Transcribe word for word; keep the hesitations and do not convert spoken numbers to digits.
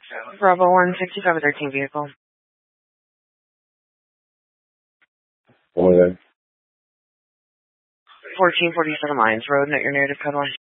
Bravo one sixty-five thirteen vehicle. What was that? fourteen forty-seven Lions Road, not your native code one.